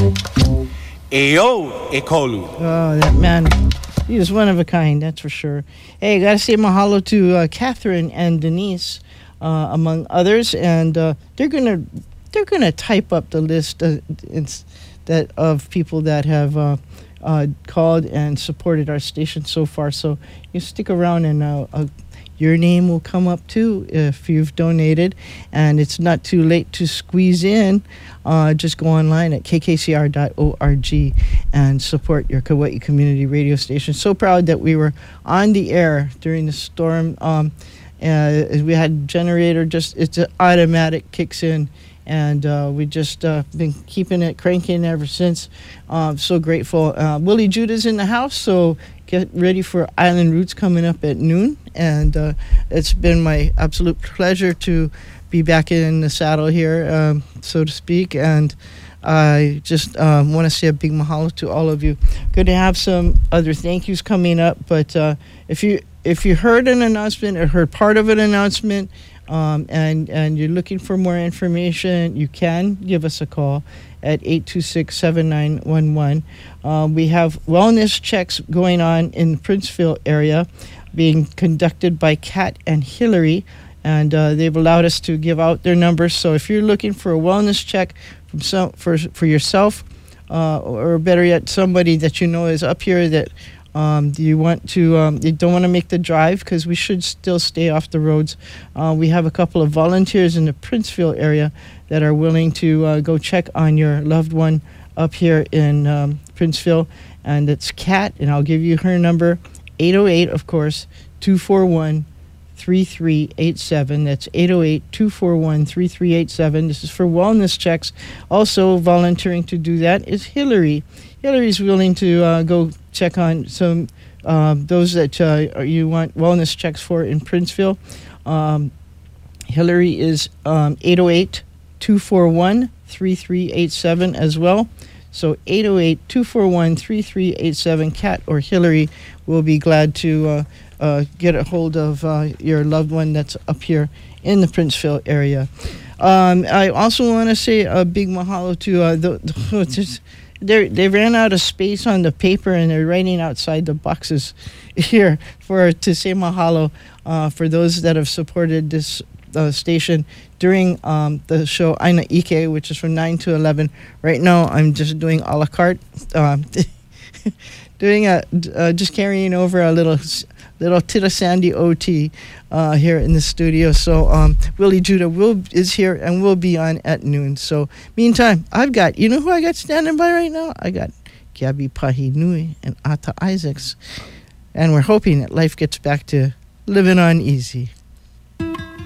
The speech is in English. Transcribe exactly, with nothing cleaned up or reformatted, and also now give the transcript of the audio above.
Ayo, Ekolu. Oh, that man, he was one of a kind, that's for sure. Hey, gotta say mahalo to uh, Catherine and Denise, uh, among others, and uh, they're gonna they're gonna type up the list uh, it's, that of people that have uh, uh, called and supported our station so far. So you stick around, and uh, uh, your name will come up too if you've donated, and it's not too late to squeeze in. Uh, just go online at k k c r dot org and support your Kauai community radio station. So proud that we were on the air during the storm. Um, uh, we had generator, just it's an automatic kicks in, and uh, we just uh, been keeping it cranking ever since. Uh, so grateful. Uh, Willie Judah's in the house, so get ready for Island Roots coming up at noon, and uh, it's been my absolute pleasure to be back in the saddle here, um, so to speak, and I just um, want to say a big mahalo to all of you. Going to have some other thank yous coming up, but uh, if you if you heard an announcement or heard part of an announcement, um, and and you're looking for more information, you can give us a call at eight two six, seven nine one one. Um, we have wellness checks going on in the Princeville area, being conducted by Kat and Hillary. And uh, they've allowed us to give out their numbers. So if you're looking for a wellness check from some, for for yourself, uh, or better yet, somebody that you know is up here that um, you want to, um, you don't want to make the drive, because we should still stay off the roads. Uh, we have a couple of volunteers in the Princeville area that are willing to uh, go check on your loved one up here in um, Princeville. And it's Kat, and I'll give you her number, eight oh eight, of course, two four one, three three eight seven. That's eight oh eight, two four one, three three eight seven. This is for wellness checks. Also volunteering to do that is Hillary. Hillary's willing to uh, go check on some um, those that uh, you want wellness checks for in Princeville. Um, Hillary is um, eight oh eight, two four one, three three eight seven as well. So eight oh eight, two four one, three three eight seven. Kat or Hillary will be glad to uh, uh, get a hold of uh, your loved one that's up here in the Princeville area. Um, I also want to say a big mahalo to uh, the, the they they ran out of space on the paper, and they're writing outside the boxes here for to say mahalo uh, for those that have supported this uh, station during um, the show Aina Ike, which is from nine to eleven. Right now, I'm just doing a la carte, um, doing a uh, just carrying over a little little Tita Sandy O T uh, here in the studio. So um, Willie Judah will is here and will be on at noon. So meantime, I've got, you know who I got standing by right now? I got Gabby Pahinui and Ata Isaacs, and we're hoping that life gets back to living on easy.